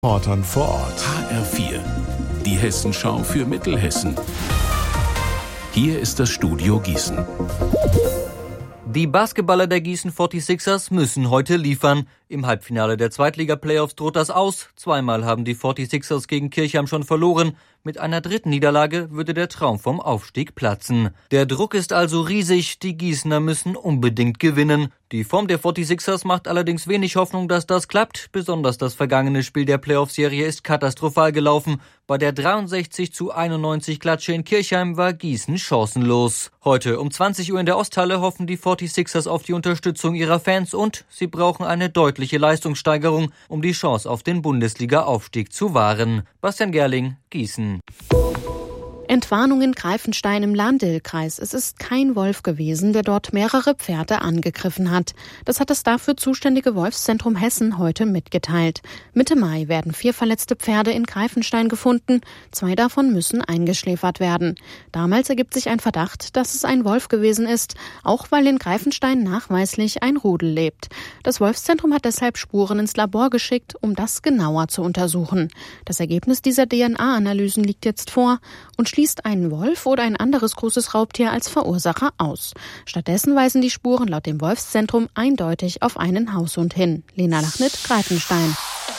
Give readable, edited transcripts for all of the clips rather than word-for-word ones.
Reportern vor Ort. HR4, die Hessenschau für Mittelhessen. Hier ist das Studio Gießen. Die Basketballer der Gießen 46ers müssen heute liefern. Im Halbfinale der Zweitliga-Playoffs droht das aus. Zweimal haben die 46ers gegen Kirchheim schon verloren. Mit einer dritten Niederlage würde der Traum vom Aufstieg platzen. Der Druck ist also riesig. Die Gießener müssen unbedingt gewinnen. Die Form der 46ers macht allerdings wenig Hoffnung, dass das klappt. Besonders das vergangene Spiel der Playoff-Serie ist katastrophal gelaufen. Bei der 63:91 Klatsche in Kirchheim war Gießen chancenlos. Heute um 20 Uhr in der Osthalle hoffen die 46ers auf die Unterstützung ihrer Fans und sie brauchen eine deutliche Leistungssteigerung, um die Chance auf den Bundesliga-Aufstieg zu wahren. Bastian Gerling, Gießen. Entwarnung in Greifenstein im Lahn-Dill-Kreis. Es ist kein Wolf gewesen, der dort mehrere Pferde angegriffen hat. Das hat das dafür zuständige Wolfszentrum Hessen heute mitgeteilt. Mitte Mai werden 4 verletzte Pferde in Greifenstein gefunden. 2 davon müssen eingeschläfert werden. Damals ergibt sich ein Verdacht, dass es ein Wolf gewesen ist, auch weil in Greifenstein nachweislich ein Rudel lebt. Das Wolfszentrum hat deshalb Spuren ins Labor geschickt, um das genauer zu untersuchen. Das Ergebnis dieser DNA-Analysen liegt jetzt vor und schließt einen Wolf oder ein anderes großes Raubtier als Verursacher aus. Stattdessen weisen die Spuren laut dem Wolfszentrum eindeutig auf einen Haushund hin. Lena Lachnit, Greifenstein.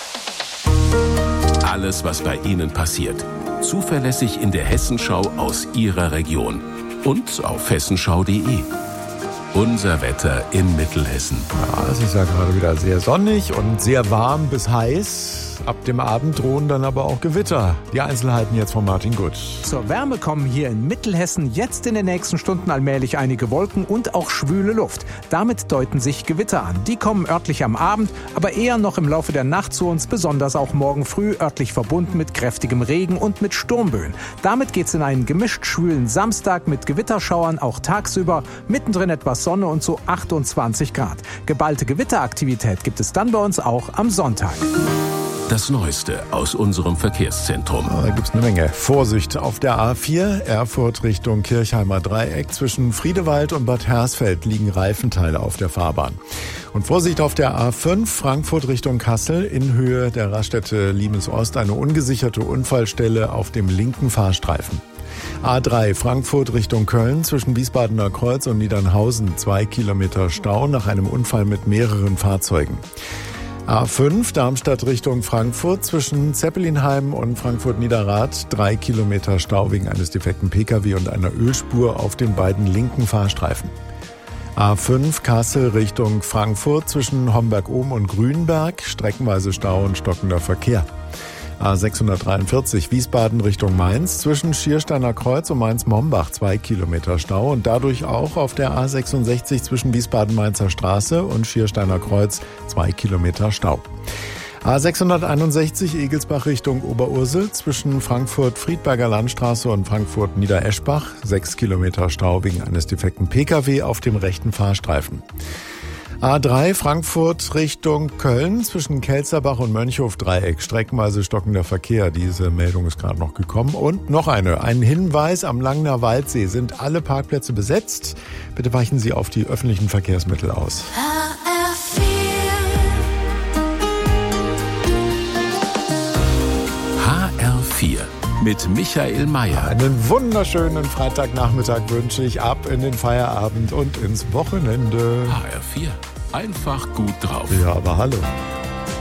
Alles, was bei Ihnen passiert, zuverlässig in der Hessenschau aus Ihrer Region und auf hessenschau.de. Unser Wetter in Mittelhessen. Ja, es ist ja gerade wieder sehr sonnig und sehr warm bis heiß. Ab dem Abend drohen dann aber auch Gewitter. Die Einzelheiten jetzt von Martin Gut. Zur Wärme kommen hier in Mittelhessen jetzt in den nächsten Stunden allmählich einige Wolken und auch schwüle Luft. Damit deuten sich Gewitter an. Die kommen örtlich am Abend, aber eher noch im Laufe der Nacht zu uns, besonders auch morgen früh, örtlich verbunden mit kräftigem Regen und mit Sturmböen. Damit geht's in einen gemischt schwülen Samstag mit Gewitterschauern, auch tagsüber, mittendrin etwas Sonne und so 28 Grad. Geballte Gewitteraktivität gibt es dann bei uns auch am Sonntag. Das Neueste aus unserem Verkehrszentrum. Da gibt es eine Menge. Vorsicht auf der A4, Erfurt Richtung Kirchheimer Dreieck. Zwischen Friedewald und Bad Hersfeld liegen Reifenteile auf der Fahrbahn. Und Vorsicht auf der A5, Frankfurt Richtung Kassel. In Höhe der Raststätte Limes-Ost eine ungesicherte Unfallstelle auf dem linken Fahrstreifen. A3 Frankfurt Richtung Köln zwischen Wiesbadener Kreuz und Niedernhausen 2 Kilometer Stau nach einem Unfall mit mehreren Fahrzeugen. A5 Darmstadt Richtung Frankfurt zwischen Zeppelinheim und Frankfurt-Niederrad 3 Kilometer Stau wegen eines defekten Pkw und einer Ölspur auf den beiden linken Fahrstreifen. A5 Kassel Richtung Frankfurt zwischen Homberg-Ohm und Grünberg streckenweise Stau und stockender Verkehr. A643 Wiesbaden Richtung Mainz zwischen Schiersteiner Kreuz und Mainz-Mombach 2 Kilometer Stau und dadurch auch auf der A66 zwischen Wiesbaden-Mainzer Straße und Schiersteiner Kreuz 2 Kilometer Stau. A661 Egelsbach Richtung Oberursel zwischen Frankfurt-Friedberger Landstraße und Frankfurt-Niedereschbach 6 Kilometer Stau wegen eines defekten Pkw auf dem rechten Fahrstreifen. A3 Frankfurt Richtung Köln zwischen Kelzerbach und Mönchhof-Dreieck. Streckenweise stockender Verkehr. Diese Meldung ist gerade noch gekommen. Und noch ein Hinweis. Am Langner Waldsee sind alle Parkplätze besetzt. Bitte weichen Sie auf die öffentlichen Verkehrsmittel aus. HR4 mit Michael Mayer. Einen wunderschönen Freitagnachmittag wünsche ich, ab in den Feierabend und ins Wochenende. HR4, einfach gut drauf. Ja, aber hallo.